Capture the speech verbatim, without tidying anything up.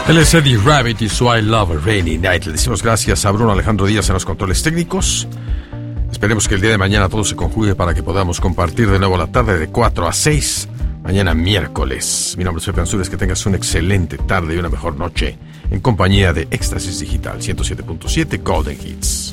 Él es Eddie Rabbit y su I Love a Rainy Night. Le decimos gracias a Bruno Alejandro Díaz en los controles técnicos. Esperemos que el día de mañana todo se conjugue para que podamos compartir de nuevo la tarde de cuatro a seis. Mañana miércoles. Mi nombre es Pepe Ansúrez. Que tengas una excelente tarde y una mejor noche en compañía de Éxtasis Digital ciento siete punto siete Golden Hits.